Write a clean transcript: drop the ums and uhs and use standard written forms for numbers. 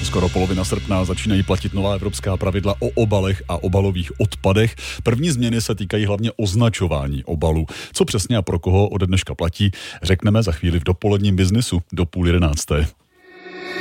Skoro polovina srpna začínají platit nová evropská pravidla o obalech a obalových odpadech. První změny se týkají hlavně označování obalů. Co přesně a pro koho ode dneška platí, řekneme za chvíli v dopoledním biznesu do 10:30.